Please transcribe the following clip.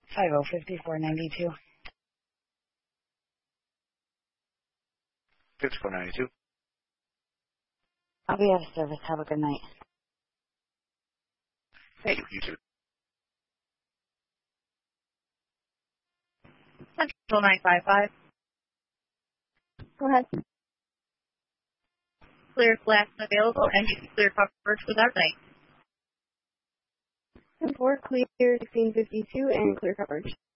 505492. 5492. I'll be out of service. Have a good night. Thank you. You too. Central 955. Go ahead. Clear flash available and you can clear coverage for that night. 4 clear 1652 and clear coverage.